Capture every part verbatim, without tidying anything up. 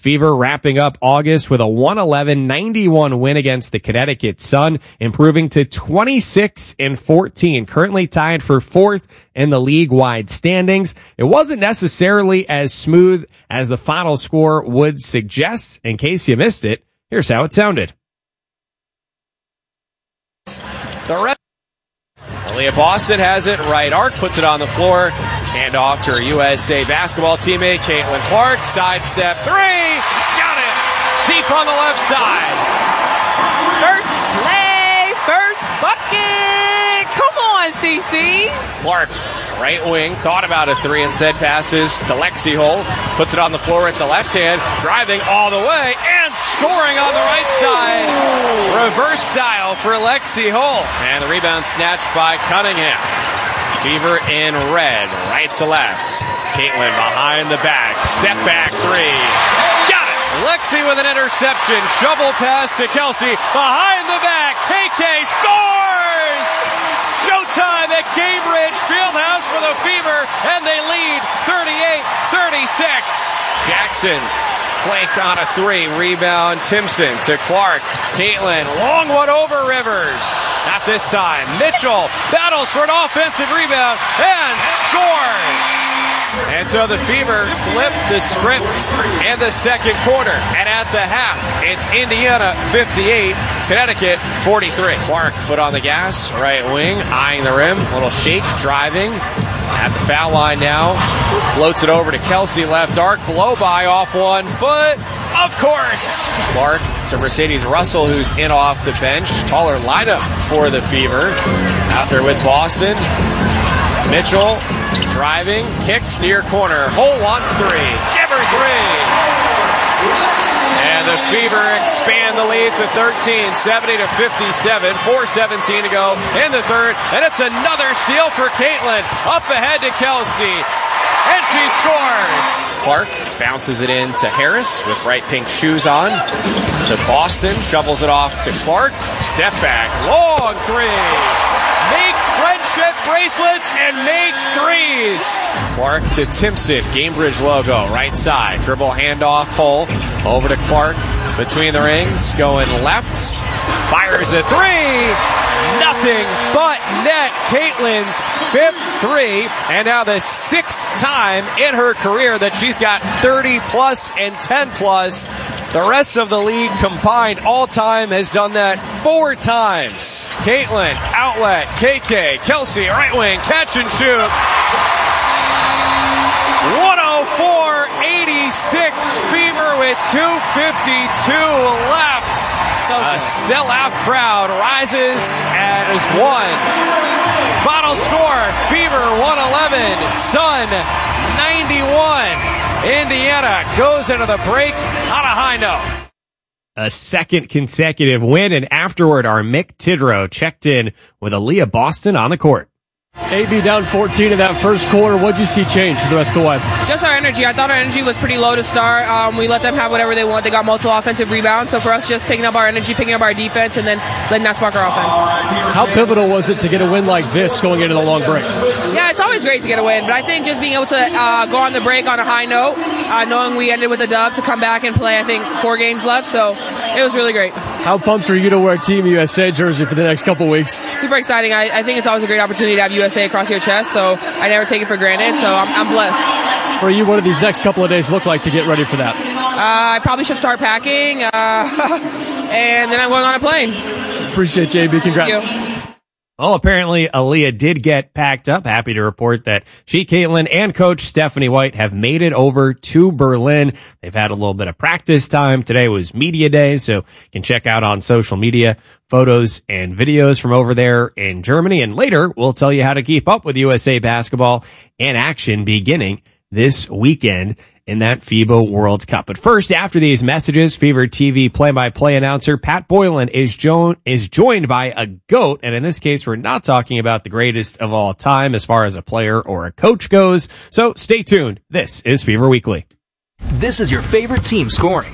Fever wrapping up August with a one eleven ninety-one win against the Connecticut Sun, improving to twenty-six and fourteen, currently tied for fourth in the league-wide standings. It wasn't necessarily as smooth as the final score would suggest. In case you missed it, here's how it sounded. The rest. Aaliyah Boston has it, right arc, puts it on the floor, hand off to her U S A basketball teammate, Caitlin Clark, sidestep three, got it, deep on the left side. First play, first bucket, come on, C C. Clark, right wing, thought about a three, instead passes to Lexi Hull, puts it on the floor at the left hand, driving all the way, and scoring on the right side. Reverse style for Lexi Hull. And the rebound snatched by Cunningham. Fever in red, right to left. Caitlin behind the back, step back three. Got it! Lexi with an interception, shovel pass to Kelsey, behind the back, K K scores! Showtime at Gainbridge Fieldhouse for the Fever, and they lead thirty-eight thirty-six. Jackson, flank on a three, rebound Timpson to Clark. Caitlin, long one over Rivers. Not this time. Mitchell battles for an offensive rebound and scores. And so the Fever flip the script in the second quarter. And at the half, it's Indiana fifty-eight, Connecticut forty-three. Clark, foot on the gas, right wing, eyeing the rim, little shake, driving. At the foul line now, floats it over to Kelsey, left arc, blow by off one foot, of course. Clark to Mercedes Russell, who's in off the bench. Taller lineup for the Fever. Out there with Boston. Mitchell driving, kicks near corner. Hull wants three. Give her three. And the Fever expand the lead to thirteen, seventy to fifty-seven. four seventeen to go in the third. And it's another steal for Caitlin. Up ahead to Kelsey. And she scores. Clark bounces it in to Harris with bright pink shoes on. To Boston, shovels it off to Clark. Step back, long three. Make friendship bracelets and make threes. Clark to Timpson, Gainbridge logo, right side. Dribble handoff, Hull over to Clark between the rings, going left, fires a three. Nothing but net. Caitlin's fifth three, and now the sixth time in her career that she's got thirty plus and ten plus. The rest of the league combined all time has done that four times. Caitlin, outlet, K K, Kelsey, right wing, catch and shoot. one oh four eighty-six, Fever with two fifty-two left. A sellout crowd rises as one. Final score, Fever one eleven, Sun ninety-one. Indiana goes into the break on a high note. A second consecutive win, and afterward, our Mick Tidrow checked in with Aaliyah Boston on the court. A B down fourteen in that first quarter. What'd you see change for the rest of the way? Just our energy. I thought our energy was pretty low to start. Um, we let them have whatever they want. They got multiple offensive rebounds. So for us, just picking up our energy, picking up our defense, and then letting that spark our offense. How pivotal was it to get a win like this going into the long break? Yeah, it's always great to get a win. But I think just being able to uh, go on the break on a high note, uh, knowing we ended with a dub, to come back and play, I think, four games left. So it was really great. How pumped are you to wear Team U S A jersey for the next couple weeks? Super exciting. I, I think it's always a great opportunity to have U S A across your chest, so I never take it for granted, so I'm, I'm blessed. For you, what do these next couple of days look like to get ready for that? Uh, I probably should start packing, uh, and then I'm going on a plane. Appreciate you, A B. Congrats. Thank you. Well, apparently Aaliyah did get packed up. Happy to report that she, Caitlin, and Coach Stephanie White have made it over to Berlin. They've had a little bit of practice time. Today was media day, so you can check out on social media photos and videos from over there in Germany. And later, we'll tell you how to keep up with U S A basketball and action beginning this weekend in that FIBA World Cup. But first, after these messages, Fever T V play-by-play announcer Pat Boylan is, jo- is joined by a GOAT, and in this case, we're not talking about the greatest of all time as far as a player or a coach goes. So stay tuned. This is Fever Weekly. This is your favorite team scoring.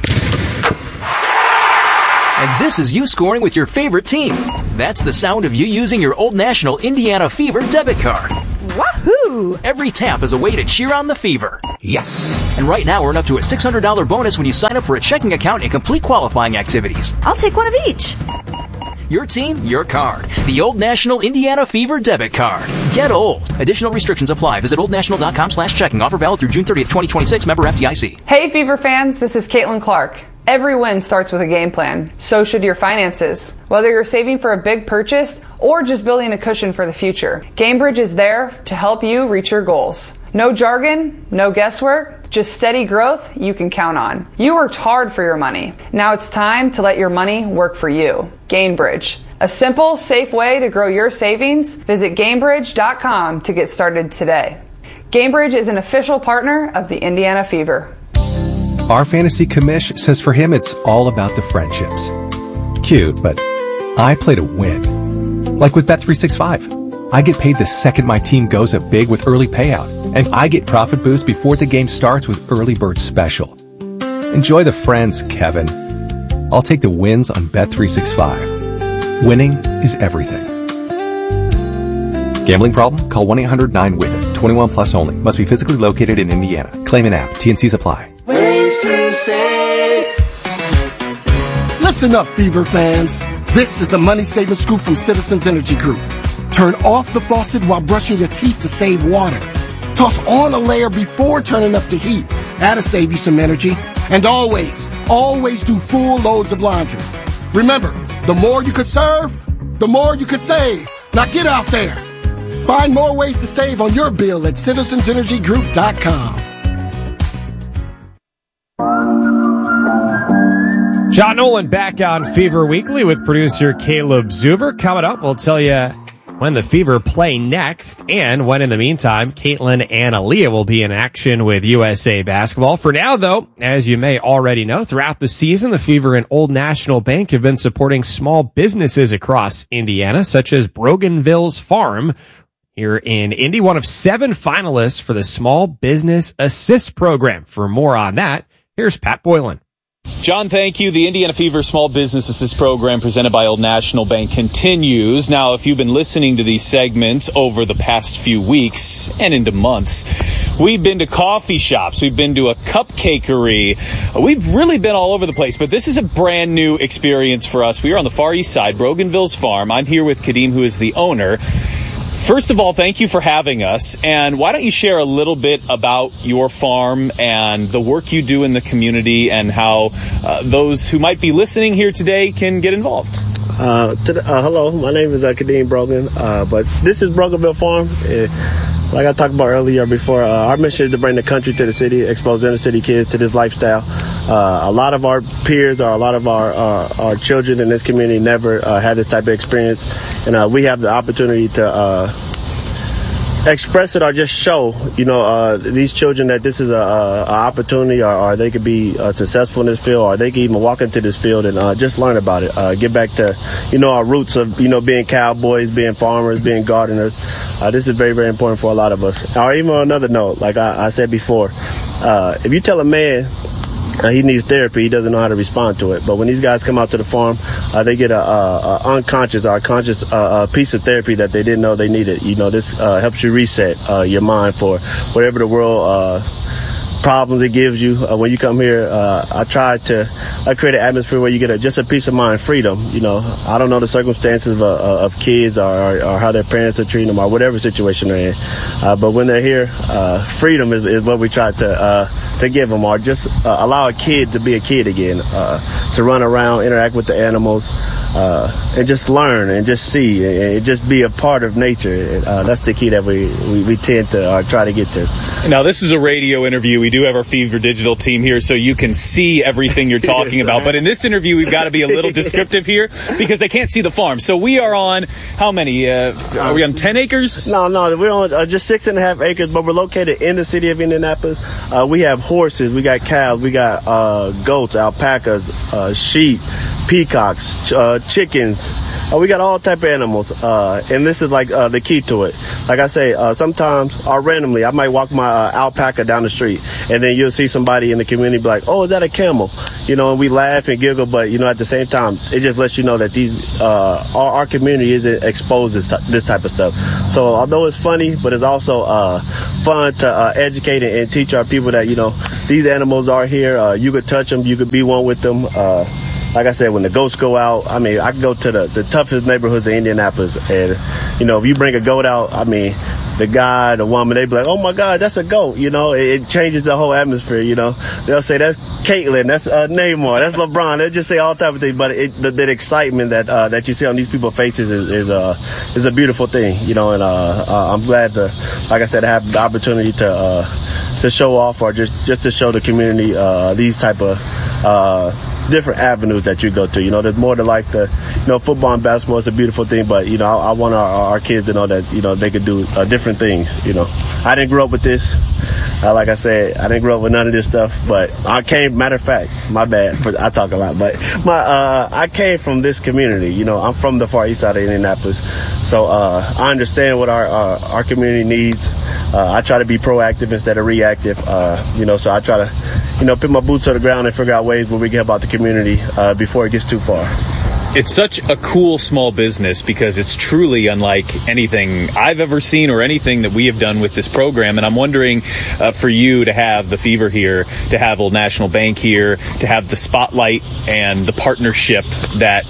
And this is you scoring with your favorite team. That's the sound of you using your Old National Indiana Fever debit card. Wahoo! Ooh. Every tap is a way to cheer on the Fever. Yes. And right now, earn up to a six hundred dollars bonus when you sign up for a checking account and complete qualifying activities. I'll take one of each. Your team, your card. The Old National Indiana Fever debit card. Get old. Additional restrictions apply. Visit oldnational.com slash checking. Offer valid through June thirtieth, twenty twenty-six. Member F D I C. Hey, Fever fans. This is Caitlin Clark. Every win starts with a game plan. So should your finances. Whether you're saving for a big purchase or just building a cushion for the future, GameBridge is there to help you reach your goals. No jargon, no guesswork, just steady growth you can count on. You worked hard for your money. Now it's time to let your money work for you. GameBridge. A simple, safe way to grow your savings. Visit Gamebridge dot com to get started today. GameBridge is an official partner of the Indiana Fever. Our fantasy commish says for him it's all about the friendships. Cute, but I play to win. Like with Bet three sixty-five. I get paid the second my team goes up big with early payout, and I get profit boost before the game starts with Early Bird Special. Enjoy the friends, Kevin. I'll take the wins on Bet three sixty-five. Winning is everything. Gambling problem? Call one eight hundred nine W I T H. twenty-one plus only. Must be physically located in Indiana. Claim an app. T and Cs apply. Ways to save. Listen up, Fever fans. This is the money saving scoop from Citizens Energy Group. Turn off the faucet while brushing your teeth to save water. Toss on a layer before turning up the heat. That'll save you some energy. And always, always do full loads of laundry. Remember, the more you could serve, the more you could save. Now get out there. Find more ways to save on your bill at citizens energy group dot com. John Nolan back on Fever Weekly with producer Caleb Zuber. Coming up, we'll tell you when the Fever play next, and when in the meantime, Caitlin and Aaliyah will be in action with U S A Basketball. For now, though, as you may already know, throughout the season, the Fever and Old National Bank have been supporting small businesses across Indiana, such as Broganville's Farm here in Indy, one of seven finalists for the Small Business Assist Program. For more on that, here's Pat Boylan. John, thank you. The Indiana Fever Small Business Assist Program presented by Old National Bank continues. Now, if you've been listening to these segments over the past few weeks and into months, we've been to coffee shops. We've been to a cupcakery. We've really been all over the place, but this is a brand new experience for us. We are on the Far East Side, Broganville's Farm. I'm here with Kadeem, who is the owner. First of all, thank you for having us. And why don't you share a little bit about your farm and the work you do in the community and how uh, those who might be listening here today can get involved? Uh, to the, uh, hello, my name is uh, Kadeem Brogan, uh, but this is Broganville Farm. Uh, like I talked about earlier before, uh, our mission is to bring the country to the city, expose inner city kids to this lifestyle. Uh, a lot of our peers or a lot of our, our, our children in this community never uh, had this type of experience, and uh, we have the opportunity to uh, express it or just show, you know, uh, these children that this is a, a, a opportunity, or, or they could be uh, successful in this field, or they could even walk into this field and uh, just learn about it. Uh, get back to, you know, our roots of, you know, being cowboys, being farmers, being gardeners. Uh, this is very, very important for a lot of us. Or even on another note, like I, I said before, uh, if you tell a man Uh, he needs therapy, he doesn't know how to respond to it. But when these guys come out to the farm, uh, they get a, a, a unconscious or a conscious uh, a piece of therapy that they didn't know they needed. You know, this uh, helps you reset uh, your mind for whatever the world uh, problems it gives you. Uh, when you come here, uh, I try to I create an atmosphere where you get a, just a peace of mind, freedom. You know, I don't know the circumstances of, uh, of kids or, or, or how their parents are treating them or whatever situation they're in. Uh, but when they're here, uh, freedom is, is what we try to uh, to give them, or just uh, allow a kid to be a kid again, uh, to run around, interact with the animals, uh, and just learn and just see and, and just be a part of nature. Uh, that's the key that we, we, we tend to uh, try to get to. Now, this is a radio interview. We do have our Fever Digital team here, so you can see everything you're talking about. But in this interview, we've got to be a little descriptive here because they can't see the farm. So we are on how many? Uh, are we on ten acres? No, no, we're on uh, just six and a half acres, but we're located in the city of Indianapolis. Uh, we have horses, we got cows, we got uh, goats, alpacas, uh, sheep, peacocks, uh, chickens. Uh, we got all type of animals, uh, and this is like uh, the key to it. Like I say, uh, sometimes or randomly, I might walk my uh, alpaca down the street, and then you'll see somebody in the community be like, "Oh, is that a camel?" you know, and we laugh and giggle, but, you know, at the same time, it just lets you know that these, uh, our, our community isn't exposed to this, this type of stuff. So although it's funny, but it's also uh, fun to uh, educate and teach our people that, you know, these animals are here. Uh, you could touch them. You could be one with them. Uh, like I said, when the goats go out, I mean, I can go to the, the toughest neighborhoods in Indianapolis. And, you know, if you bring a goat out, I mean, the guy, the woman, they be like, oh, my God, that's a goat. You know, it, it changes the whole atmosphere, you know. They'll say, that's Caitlin, that's uh, Neymar, that's LeBron. They'll just say all type of things. But it, the, the excitement that uh, that you see on these people's faces is is, uh, is a beautiful thing, you know. And uh, uh, I'm glad to, like I said, have the opportunity to uh, to show off or just, just to show the community uh, these type of uh, different avenues that you go to. You know, there's more to life. The, you know, football and basketball is a beautiful thing, but, you know, I, I want our, our kids to know that, you know, they could do uh, different things. You know, I didn't grow up with this. Uh, like I said, I didn't grow up with none of this stuff, but I came, matter of fact, my bad, for, I talk a lot, but my uh, I came from this community. You know, I'm from the far east side of Indianapolis, so uh, I understand what our uh, our community needs. Uh, I try to be proactive instead of reactive, uh, you know, so I try to, you know, put my boots on the ground and figure out ways where we can help out the community uh, before it gets too far. It's such a cool small business because it's truly unlike anything I've ever seen or anything that we have done with this program. And I'm wondering uh, for you to have the Fever here, to have Old National Bank here, to have the spotlight and the partnership that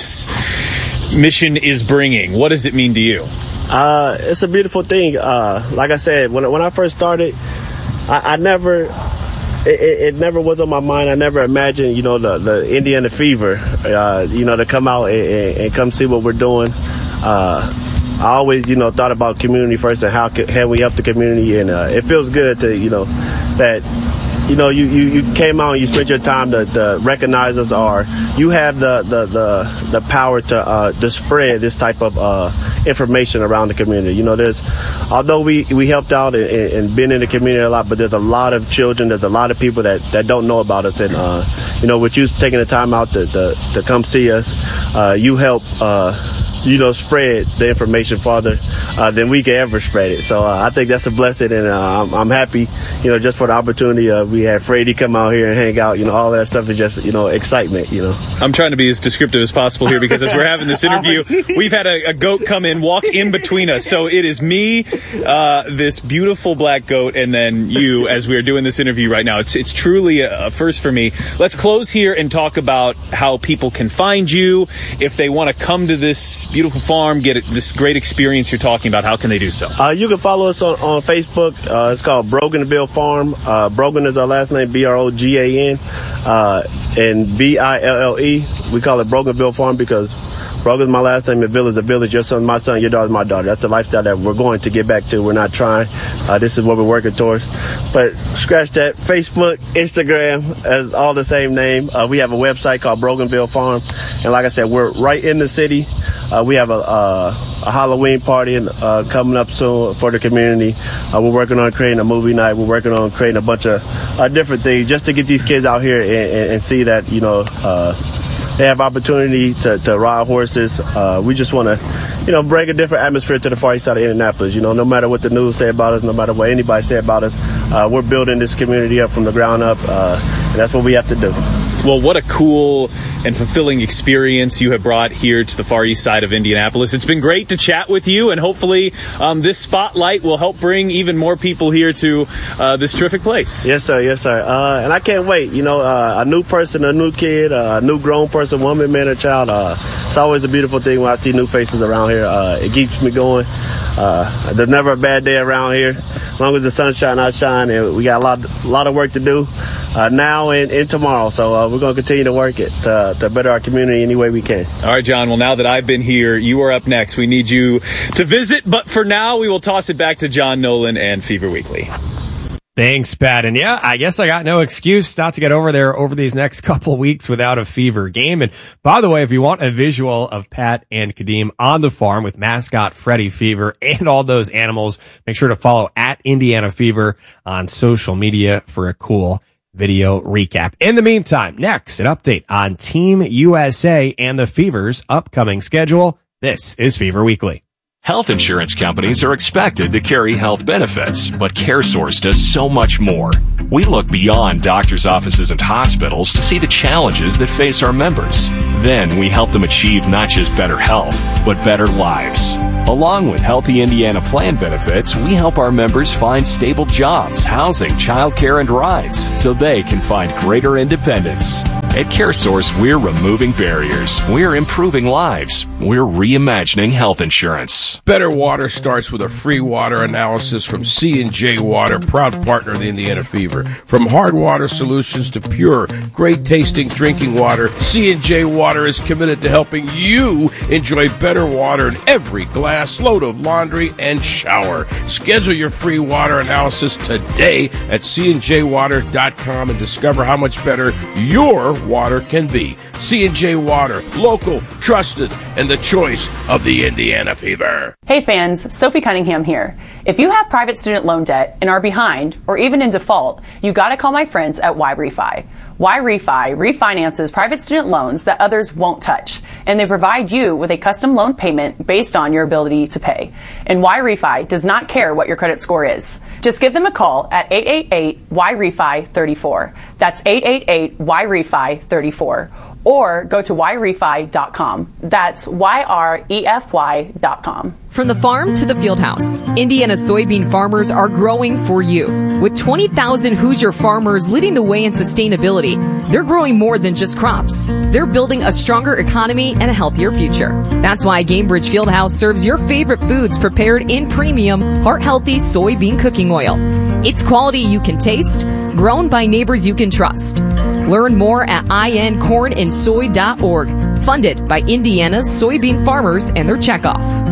this mission is bringing. What does it mean to you? Uh, it's a beautiful thing. Uh, like I said, when, when I first started, I, I never... It, it, it never was on my mind. I never imagined, you know, the, the Indiana Fever, uh, you know, to come out and, and come see what we're doing. Uh, I always, you know, thought about community first and how can, can we help the community. And uh, it feels good to, you know, that, you know, you, you, you came out and you spent your time to, to recognize us, or you have the, the, the, the power to, uh, to spread this type of uh, information around the community. You know, there's, although we, we helped out and, and been in the community a lot, but there's a lot of children, there's a lot of people that, that don't know about us. And, uh, you know, with you taking the time out to, to, to come see us, uh, you help, uh, you know, spread the information farther uh, than we can ever spread it. So uh, I think that's a blessing, and uh, I'm, I'm happy, you know, just for the opportunity. Uh, we had Frady come out here and hang out. You know, all that stuff is just, you know, excitement, you know. I'm trying to be as descriptive as possible here because as we're having this interview, we've had a, a goat come in, walk in between us. So it is me, uh, this beautiful black goat, and then you as we are doing this interview right now. It's, it's truly a, a first for me. Let's close here and talk about how people can find you if they want to come to this beautiful farm, get it, this great experience you're talking about. How can they do so? Uh, you can follow us on, on Facebook. Uh, it's called Broganville Farm. Uh, Brogan is our last name, B R O G A N, uh, and V I L L E. We call it Broganville Farm because Brogan's my last name, and Ville is a village. Your son's my son, your daughter's my daughter. That's the lifestyle that we're going to get back to. We're not trying. Uh, this is what we're working towards. But scratch that. Facebook, Instagram, as all the same name. Uh, we have a website called Broganville Farm. And like I said, we're right in the city. Uh, we have a, uh, a Halloween party uh, coming up soon for the community. Uh, we're working on creating a movie night. We're working on creating a bunch of uh, different things just to get these kids out here and, and, and see that, you know, uh, they have opportunity to, to ride horses. Uh, we just want to, you know, bring a different atmosphere to the far east side of Indianapolis. You know, no matter what the news say about us, no matter what anybody say about us, uh, we're building this community up from the ground up, uh, and that's what we have to do. Well, what a cool and fulfilling experience you have brought here to the far east side of Indianapolis. It's been great to chat with you, and hopefully um, this spotlight will help bring even more people here to uh, this terrific place. Yes, sir. Yes, sir. Uh, and I can't wait. You know, uh, a new person, a new kid, uh, a new grown person, woman, man, or child. Uh, it's always a beautiful thing when I see new faces around here. Uh, it keeps me going. Uh, there's never a bad day around here. As long as the sun shine, I shine, and we got a lot, a lot of work to do. Uh, now and, and tomorrow. So uh, we're going to continue to work it to, to better our community any way we can. All right, John. Well, now that I've been here, you are up next. We need you to visit. But for now, we will toss it back to John Nolan and Fever Weekly. Thanks, Pat. And yeah, I guess I got no excuse not to get over there over these next couple weeks without a Fever game. And by the way, if you want a visual of Pat and Kadeem on the farm with mascot Freddie Fever and all those animals, make sure to follow at Indiana Fever on social media for a cool video recap. In the meantime, next, an update on Team U S A and the Fever's upcoming schedule. This is Fever Weekly. Health insurance companies are expected to carry health benefits, but CareSource does so much more. We look beyond doctors' offices and hospitals to see the challenges that face our members. Then we help them achieve not just better health, but better lives. Along with Healthy Indiana plan benefits, we help our members find stable jobs, housing, childcare, and rides so they can find greater independence. At CareSource, we're removing barriers. We're improving lives. We're reimagining health insurance. Better water starts with a free water analysis from C and J Water, proud partner of the Indiana Fever. From hard water solutions to pure, great-tasting drinking water, C and J Water is committed to helping you enjoy better water in every glass, load of laundry, and shower. Schedule your free water analysis today at c and j water dot com and discover how much better your water can be. C and J Water, local, trusted, and the choice of the Indiana Fever. Hey fans, Sophie Cunningham here. If you have private student loan debt and are behind or even in default, you gotta call my friends at Y-Refi. Y-Refi refinances private student loans that others won't touch, and they provide you with a custom loan payment based on your ability to pay. And Y-Refi does not care what your credit score is. Just give them a call at eight eight eight Y R E F I three four. That's eight eight eight Y R E F I three four. Or go to Y refi dot com. That's Y R E F Y dot com. From the farm to the field house, Indiana soybean farmers are growing for you. With twenty thousand Hoosier farmers leading the way in sustainability, they're growing more than just crops. They're building a stronger economy and a healthier future. That's why Gamebridge Fieldhouse serves your favorite foods prepared in premium, heart-healthy soybean cooking oil. It's quality you can taste, grown by neighbors you can trust. Learn more at I N corn and soy dot org. Funded by Indiana's soybean farmers and their checkoff.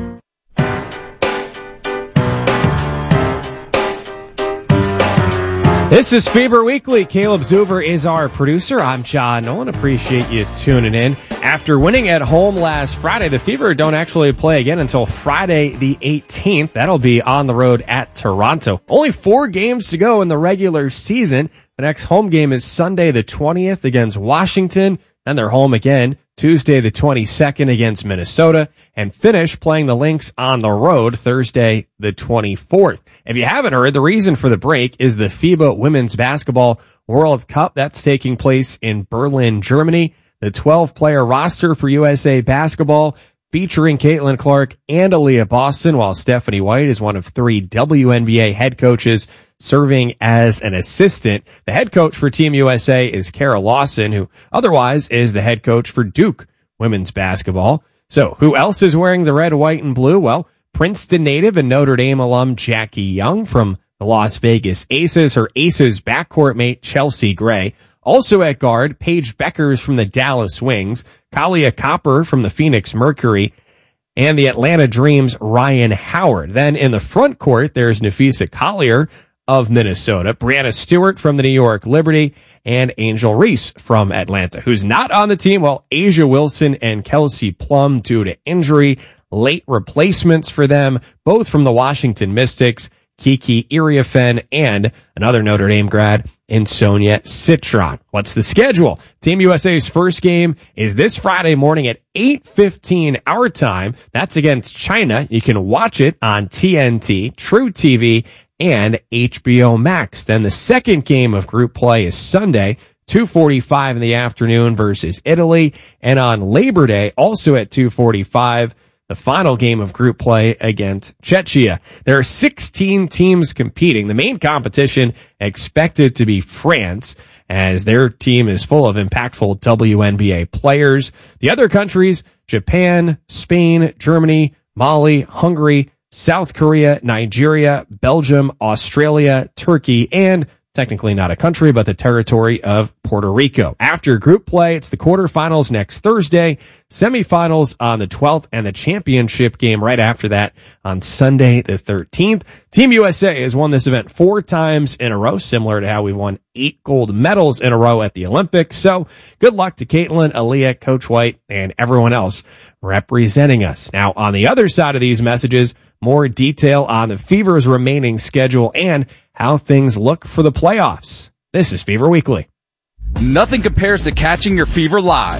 This is Fever Weekly. Caleb Zuber is our producer. I'm John Nolan. Appreciate you tuning in. After winning at home last Friday, the Fever don't actually play again until Friday the eighteenth. That'll be on the road at Toronto. Only four games to go in the regular season. The next home game is Sunday the twentieth against Washington. Then they're home again Tuesday the twenty-second against Minnesota, and finish playing the Lynx on the road Thursday the twenty-fourth. If you haven't heard, the reason for the break is the FIBA Women's Basketball World Cup that's taking place in Berlin, Germany. The twelve-player roster for U S A Basketball featuring Caitlin Clark and Aaliyah Boston, while Stephanie White is one of three W N B A head coaches serving as an assistant. The head coach for Team U S A is Kara Lawson, who otherwise is the head coach for Duke women's basketball. So who else is wearing the red, white, and blue? Well, Princeton native and Notre Dame alum Jackie Young from the Las Vegas Aces, her Aces backcourt mate Chelsea Gray. Also at guard, Paige Beckers from the Dallas Wings, Kalia Copper from the Phoenix Mercury, and the Atlanta Dreams' Ryan Howard. Then in the front court, there's Nafisa Collier of Minnesota, Brianna Stewart from the New York Liberty, and Angel Reese from Atlanta. Who's not on the team? Well, Asia Wilson and Kelsey Plum due to injury. Late replacements for them, both from the Washington Mystics, Kiki Iriafen, and another Notre Dame grad in Sonia Citron. What's the schedule? Team U S A's first game is this Friday morning at eight fifteen our time. That's against China. You can watch it on T N T, True T V, and H B O Max. Then the second game of group play is Sunday, two forty-five in the afternoon versus Italy. And on Labor Day, also at two forty-five, the final game of group play against Czechia. There are sixteen teams competing. The main competition expected to be France, as their team is full of impactful W N B A players. The other countries, Japan, Spain, Germany, Mali, Hungary, South Korea, Nigeria, Belgium, Australia, Turkey, and technically not a country, but the territory of Puerto Rico. After group play, it's the quarterfinals next Thursday, semifinals on the twelfth, and the championship game right after that on Sunday the thirteenth. Team U S A has won this event four times in a row, similar to how we've won eight gold medals in a row at the Olympics. So good luck to Caitlin, Aaliyah, Coach White, and everyone else representing us. Now, on the other side of these messages, more detail on the Fever's remaining schedule and how things look for the playoffs. This is Fever Weekly. Nothing compares to catching your Fever live. The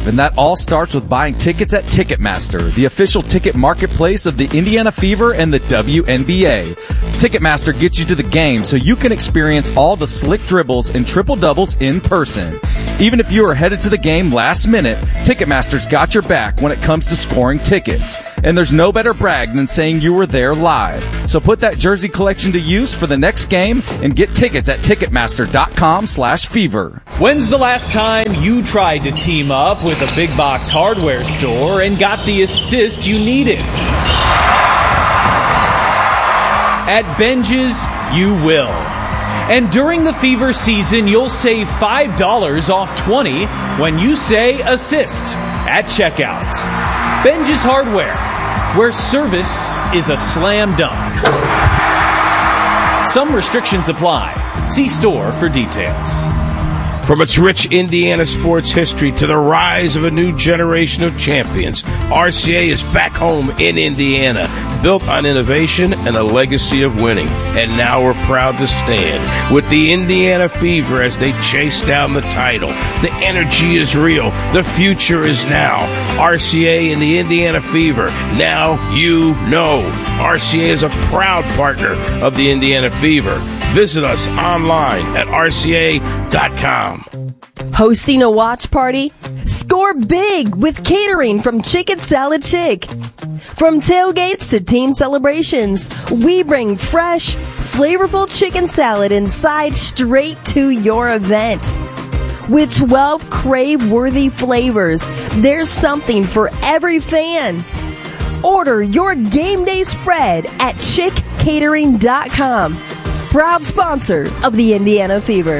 live, and that all starts with buying tickets at Ticketmaster, the official ticket marketplace of the Indiana Fever and the W N B A. Ticketmaster gets you to the game so you can experience all the slick dribbles and triple doubles in person. Even if you are headed to the game last minute, Ticketmaster's got your back when it comes to scoring tickets. And there's no better brag than saying you were there live. So put that jersey collection to use for the next game and get tickets at Ticketmaster.com slash fever. When's the last time you tried to team up with a big box hardware store and got the assist you needed? At Benji's, you will. And during the Fever season, you'll save five dollars off twenty when you say assist at checkout. Benji's Hardware, where service is a slam dunk. Some restrictions apply. See store for details. From its rich Indiana sports history to the rise of a new generation of champions, R C A is back home in Indiana, built on innovation and a legacy of winning. And now we're proud to stand with the Indiana Fever as they chase down the title. The energy is real. The future is now. R C A and the Indiana Fever. Now you know. R C A is a proud partner of the Indiana Fever. Visit us online at R C A dot com. Hosting a watch party? Score big with catering from Chicken Salad Chick. From tailgates to team celebrations, we bring fresh, flavorful chicken salad inside straight to your event. With twelve crave-worthy flavors, there's something for every fan. Order your game day spread at chick catering dot com. Proud sponsor of the Indiana Fever.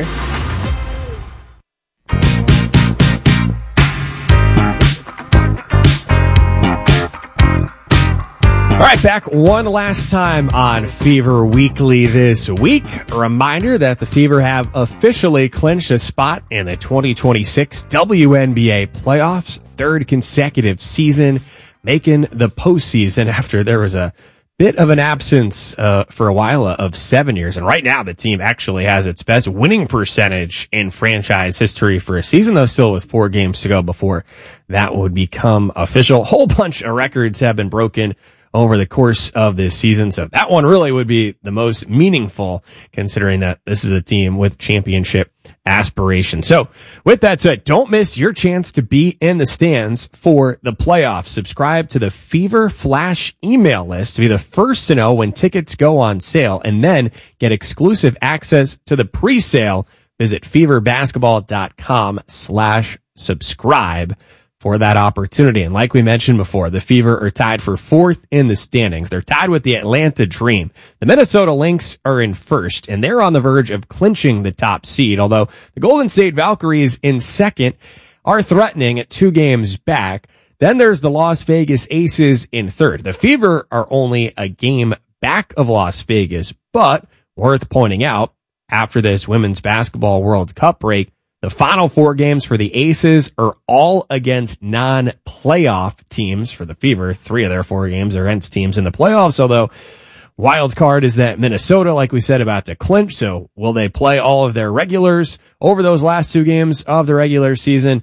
All right, back one last time on Fever Weekly this week. A reminder that the Fever have officially clinched a spot in the twenty twenty-six W N B A playoffs, third consecutive season, making the postseason after there was a bit of an absence uh, for a while of seven years. And right now the team actually has its best winning percentage in franchise history for a season, though still with four games to go before that would become official. A whole bunch of records have been broken over the course of this season. So that one really would be the most meaningful, considering that this is a team with championship aspirations. So with that said, don't miss your chance to be in the stands for the playoffs. Subscribe to the Fever Flash email list to be the first to know when tickets go on sale, and then get exclusive access to the pre-sale. Visit feverbasketball.com slash subscribe for that opportunity. And like we mentioned before, the Fever are tied for fourth in the standings. They're tied with the Atlanta Dream. The Minnesota Lynx are in first, and they're on the verge of clinching the top seed, although the Golden State Valkyries in second are threatening at two games back. Then there's the Las Vegas Aces in third. The Fever are only a game back of Las Vegas, but worth pointing out, after this Women's Basketball World Cup break, the final four games for the Aces are all against non-playoff teams for the Fever. Three of their four games are against teams in the playoffs, although wild card is that Minnesota, like we said, about to clinch. So will they play all of their regulars over those last two games of the regular season?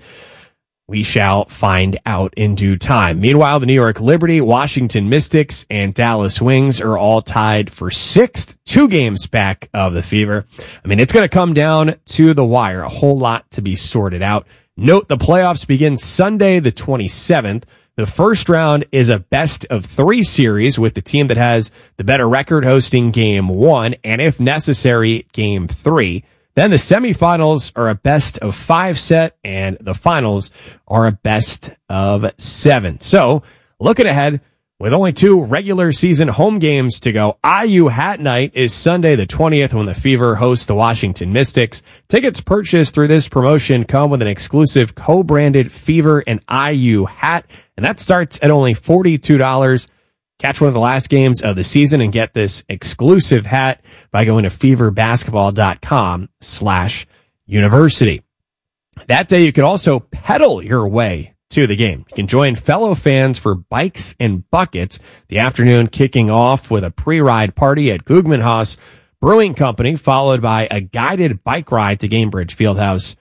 We shall find out in due time. Meanwhile, the New York Liberty, Washington Mystics, and Dallas Wings are all tied for sixth, two games back of the Fever. I mean, it's going to come down to the wire. A whole lot to be sorted out. Note the playoffs begin Sunday the twenty-seventh. The first round is a best of three series with the team that has the better record hosting game one, and if necessary, game three. Then the semifinals are a best of five set, and the finals are a best of seven. So, looking ahead, with only two regular season home games to go, I U Hat Night is Sunday the twentieth when the Fever hosts the Washington Mystics. Tickets purchased through this promotion come with an exclusive co-branded Fever and I U hat, and that starts at only forty-two dollars. Catch one of the last games of the season and get this exclusive hat by going to feverbasketball.com slash university. That day, you can also pedal your way to the game. You can join fellow fans for bikes and buckets. The afternoon kicking off with a pre-ride party at Guggenhaus Brewing Company, followed by a guided bike ride to Gainbridge Fieldhouse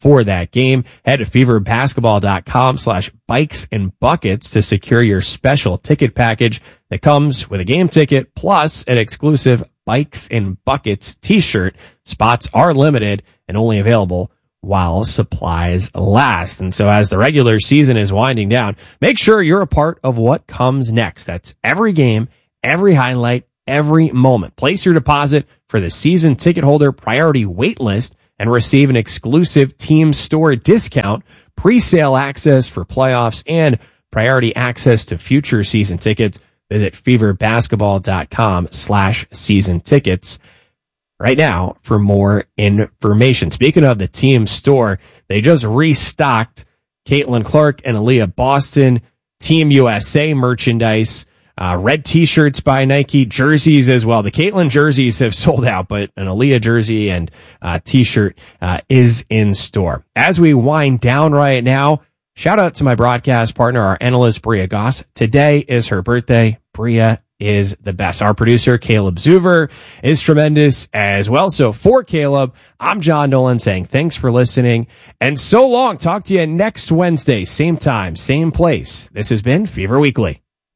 for that game. Head to feverbasketball.com slash bikes and buckets to secure your special ticket package that comes with a game ticket plus an exclusive Bikes and Buckets t-shirt. Spots are limited and only available while supplies last. And so as the regular season is winding down, make sure you're a part of what comes next. That's every game, every highlight, every moment. Place your deposit for the season ticket holder priority wait list and receive an exclusive team store discount, pre-sale access for playoffs, and priority access to future season tickets. Visit feverbasketball.com slash season tickets right now for more information. Speaking of the team store, they just restocked Caitlin Clark and Aaliyah Boston Team U S A merchandise, uh, red t-shirts by Nike, jerseys as well. The Caitlin jerseys have sold out, but an Aaliyah jersey and uh, t-shirt uh, is in store. As we wind down right now, shout out to my broadcast partner, our analyst, Bria Goss. Today is her birthday. Bria is the best. Our producer, Caleb Zuver, is tremendous as well. So for Caleb, I'm John Nolan saying thanks for listening and so long. Talk to you next Wednesday, same time, same place. This has been Fever Weekly.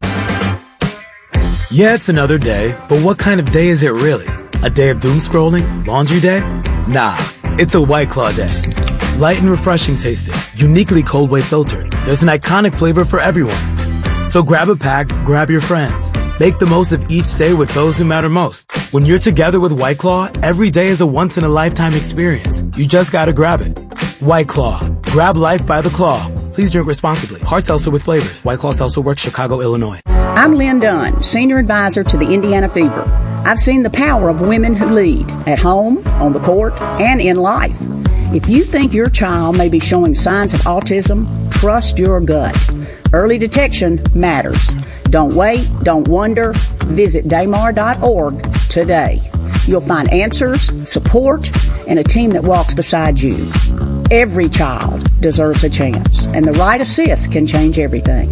Yeah, it's another day, but what kind of day is it really? A day of doom scrolling? Laundry day? Nah, it's a White Claw day. Light and refreshing tasting, uniquely cold way filtered. There's an iconic flavor for everyone. So grab a pack, grab your friends. Make the most of each day with those who matter most. When you're together with White Claw, every day is a once-in-a-lifetime experience. You just gotta grab it. White Claw. Grab life by the claw. Please drink responsibly. Hard seltzer with flavors. White Claw Seltzer Works, Chicago, Illinois. I'm Lynn Dunn, Senior Advisor to the Indiana Fever. I've seen the power of women who lead, at home, on the court, and in life. If you think your child may be showing signs of autism, trust your gut. Early detection matters. Don't wait, don't wonder. Visit daymar dot org today. You'll find answers, support, and a team that walks beside you. Every child deserves a chance, and the right assist can change everything.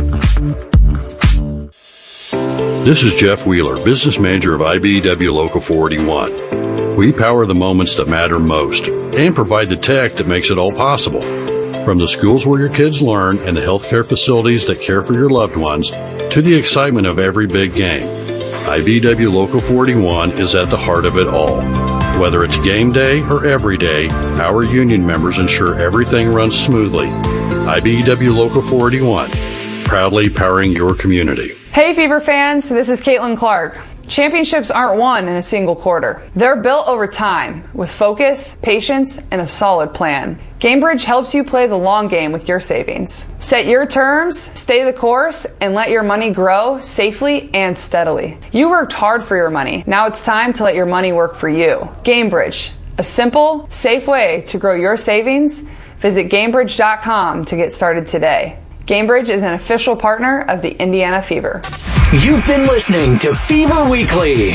This is Jeff Wheeler, Business Manager of I B E W Local four eighty-one. We power the moments that matter most and provide the tech that makes it all possible. From the schools where your kids learn and the healthcare facilities that care for your loved ones to the excitement of every big game, I B E W Local four eighty-one is at the heart of it all. Whether it's game day or every day, our union members ensure everything runs smoothly. I B E W Local four eighty-one, proudly powering your community. Hey Fever fans, this is Caitlin Clark. Championships aren't won in a single quarter. They're built over time with focus, patience, and a solid plan. GameBridge helps you play the long game with your savings. Set your terms, stay the course, and let your money grow safely and steadily. You worked hard for your money. Now it's time to let your money work for you. GameBridge, a simple, safe way to grow your savings. Visit GameBridge dot com to get started today. GameBridge is an official partner of the Indiana Fever. You've been listening to Fever Weekly.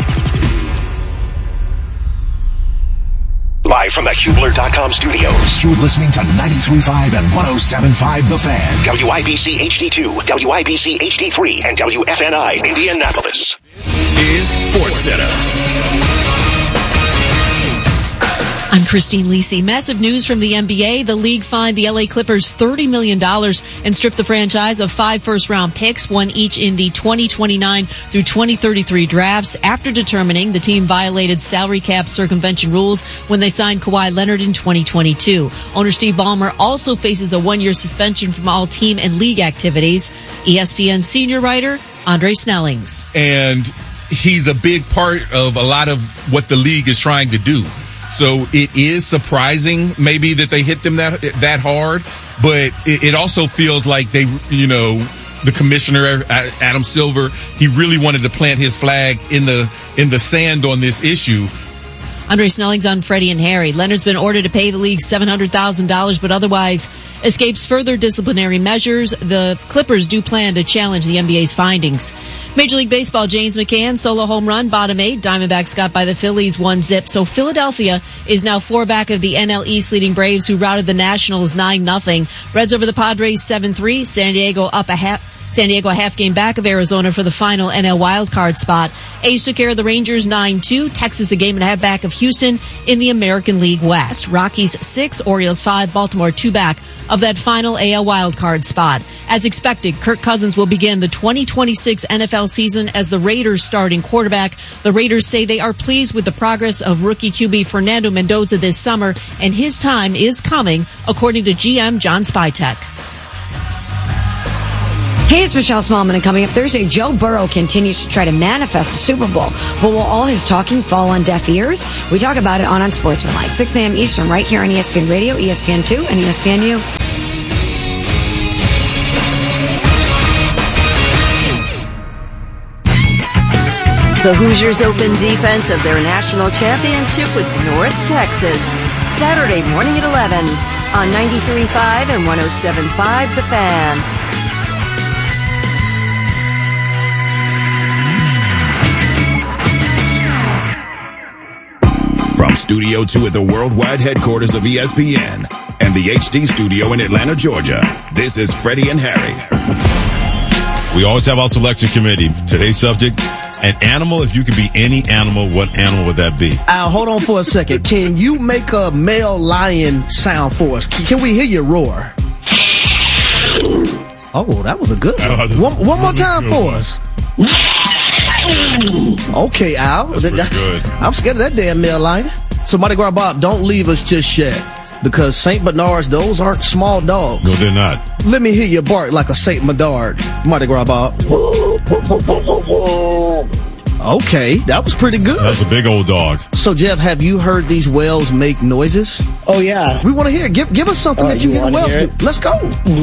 Live from the Hubler dot com studios. You're listening to ninety-three point five and one oh seven point five The Fan. W I B C H D two, W I B C H D three, and W F N I Indianapolis. This is SportsCenter. I'm Christine Lisi. Massive news from the N B A. The league fined the L A Clippers thirty million dollars and stripped the franchise of five first-round picks, one each in the twenty twenty-nine through twenty thirty-three drafts, after determining the team violated salary cap circumvention rules when they signed Kawhi Leonard in twenty twenty-two. Owner Steve Ballmer also faces a one-year suspension from all team and league activities. E S P N senior writer Andre Snellings. And he's a big part of a lot of what the league is trying to do. So it is surprising maybe that they hit them that that hard, but it, it also feels like they, you know, the commissioner, Adam Silver, he really wanted to plant his flag in the in the sand on this issue. Andre Snellings on Freddie and Harry. Leonard's been ordered to pay the league seven hundred thousand dollars, but otherwise escapes further disciplinary measures. The Clippers do plan to challenge the N B A's findings. Major League Baseball, James McCann, solo home run, bottom eight. Diamondbacks got by the Phillies, one zip. So Philadelphia is now four back of the N L East leading Braves, who routed the Nationals nine nothing. Reds over the Padres seven three. San Diego up a half. San Diego a half game back of Arizona for the final N L wildcard spot. A's took care of the Rangers nine two. Texas a game and a half back of Houston in the American League West. Rockies six, Orioles five, Baltimore two back of that final A L wildcard spot. As expected, Kirk Cousins will begin the twenty twenty-six N F L season as the Raiders starting quarterback. The Raiders say they are pleased with the progress of rookie Q B Fernando Mendoza this summer, and his time is coming, according to G M John Spytek. Hey, it's Michelle Smallman, and coming up Thursday, Joe Burrow continues to try to manifest the Super Bowl. But will all his talking fall on deaf ears? We talk about it on Unsportsmanlike, six a.m. Eastern, right here on E S P N Radio, E S P N two, and E S P N U. The Hoosiers open defense of their national championship with North Texas. Saturday morning at eleven on ninety-three point five and one oh seven point five The Fan. From Studio two at the worldwide headquarters of E S P N and the H D studio in Atlanta, Georgia, this is Freddie and Harry. We always have our selection committee. Today's subject, an animal. If you could be any animal, what animal would that be? Al, hold on for a second. Can you make a male lion sound for us? Can we hear you roar? Oh, that was a good one. One, one more time for us. Okay, Al. That, that, good. I'm scared of that damn male lion. So, Mardi Gras Bob, don't leave us just yet. Because Saint Bernards, those aren't small dogs. No, they're not. Let me hear you bark like a Saint Bernard, Mardi Gras Bob. Okay, that was pretty good. That's a big old dog. So, Jeff, have you heard these whales make noises? Oh, yeah. We want to hear it. Give, give us something uh, that you, you hear whales do. Let's go.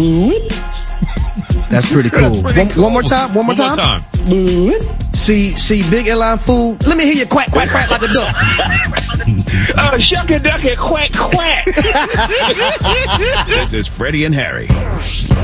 That's pretty cool. That's pretty one, cool. One more time. One more one time. More time. See, see, big airline food. Let me hear you quack, quack, quack like a duck. Oh, shucky ducky, quack, quack. This is Freddie and Harry.